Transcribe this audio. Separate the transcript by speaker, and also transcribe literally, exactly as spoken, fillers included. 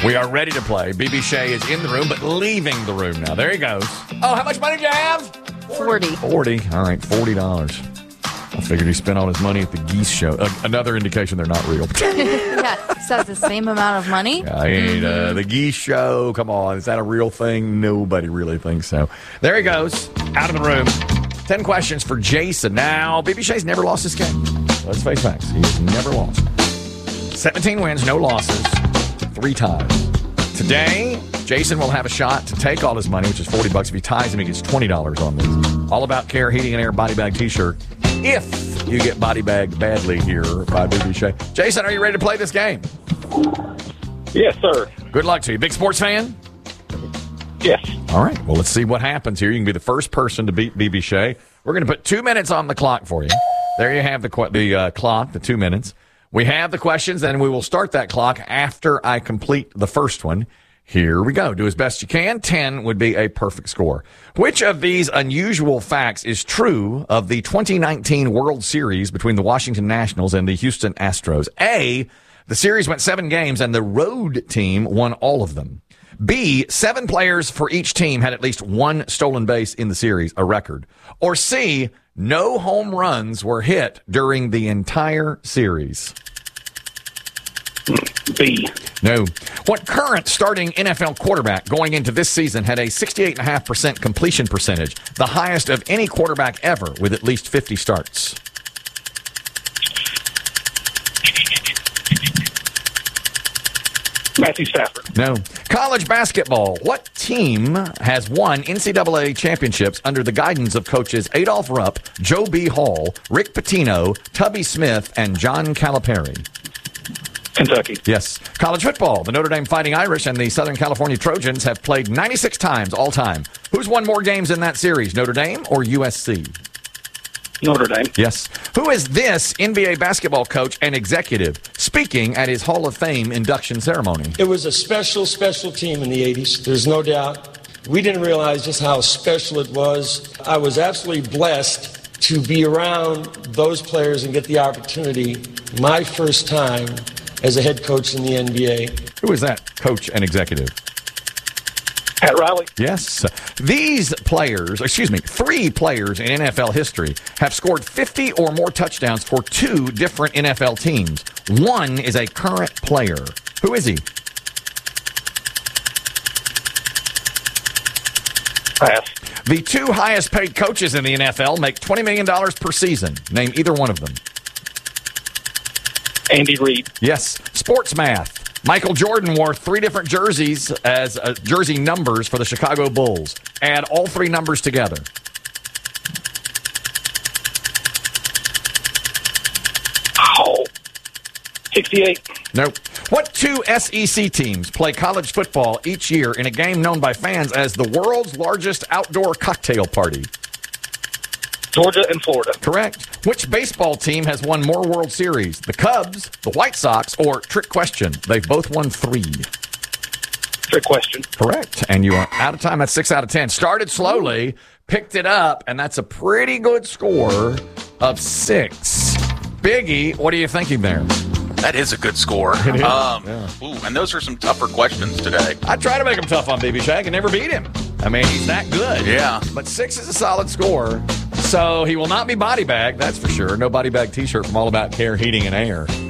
Speaker 1: We are ready to play. B B Shea is in the room, but leaving the room now. There he goes. Oh, how much money do you have?
Speaker 2: forty.
Speaker 1: forty. All right, forty dollars. I figured he spent all his money at the Geese show. Uh, another indication they're not real.
Speaker 2: Yeah, so it's the same amount of money.
Speaker 1: I ain't uh, the Geese show. Come on, is that a real thing? Nobody really thinks so. There he goes, out of the room. Ten questions for Jason. Now, B B Shea's never lost this game. Let's face facts. He's never lost. seventeen wins, no losses, three ties. Today, Jason will have a shot to take all his money, which is forty bucks. If he ties him, he gets twenty dollars on this. All About Care Heating and Air Body Bag T-shirt. If you get body bagged badly here by B B Shea. Jason, are you ready to play this game?
Speaker 3: Yes, sir.
Speaker 1: Good luck to you. Big sports fan?
Speaker 3: Yes.
Speaker 1: All right. Well, let's see what happens here. You can be the first person to beat B B Shea. We're going to put two minutes on the clock for you. There you have the qu- the uh, clock, the two minutes. We have the questions, and we will start that clock after I complete the first one. Here we go. Do as best you can. ten would be a perfect score. Which of these unusual facts is true of the twenty nineteen World Series between the Washington Nationals and the Houston Astros? A, the series went seven games and the road team won all of them. B, seven players for each team had at least one stolen base in the series, a record. Or C, no home runs were hit during the entire series.
Speaker 3: B.
Speaker 1: No. What current starting N F L quarterback going into this season had a sixty-eight point five percent completion percentage, the highest of any quarterback ever with at least fifty starts?
Speaker 3: Matthew Stafford.
Speaker 1: No. College basketball. What team has won N C double A championships under the guidance of coaches Adolph Rupp, Joe B. Hall, Rick Pitino, Tubby Smith, and John Calipari?
Speaker 3: Kentucky.
Speaker 1: Yes. College football. The Notre Dame Fighting Irish and the Southern California Trojans have played ninety-six times all time. Who's won more games in that series, Notre Dame or U S C?
Speaker 3: Notre Dame.
Speaker 1: Yes. Who is this N B A basketball coach and executive speaking at his Hall of Fame induction ceremony?
Speaker 4: It was a special, special team in the eighties. There's no doubt. We didn't realize just how special it was. I was absolutely blessed to be around those players and get the opportunity, my first time as a head coach in the N B A.
Speaker 1: Who is that coach and executive?
Speaker 3: Pat Riley.
Speaker 1: Yes. These players, excuse me, three players in N F L history have scored fifty or more touchdowns for two different N F L teams. One is a current player. Who is he?
Speaker 3: Pass.
Speaker 1: The two highest paid coaches in the N F L make twenty million dollars per season. Name either one of them.
Speaker 3: Andy Reid.
Speaker 1: Yes. Sports math. Michael Jordan wore three different jerseys as uh, jersey numbers for the Chicago Bulls. Add all three numbers together.
Speaker 3: Oh. sixty-eight.
Speaker 1: Nope. What two S E C teams play college football each year in a game known by fans as the world's largest outdoor cocktail party?
Speaker 3: Georgia and Florida.
Speaker 1: Correct. Which baseball team has won more World Series? The Cubs, the White Sox, or trick question? They've both won three.
Speaker 3: Trick question.
Speaker 1: Correct. And you are out of time. That's six out of ten. Started slowly, picked it up, and that's a pretty good score of six. Biggie, what are you thinking there?
Speaker 5: That is a good score.
Speaker 1: It is.
Speaker 5: Um,
Speaker 1: Yeah.
Speaker 5: Ooh, and those are some tougher questions today.
Speaker 1: I try to make him tough on B B Shea. I can never beat him. I mean, he's that good.
Speaker 5: Yeah.
Speaker 1: But six is a solid score. So he will not be body bagged, that's for sure. No body bag T-shirt from All About Care Heating and Air.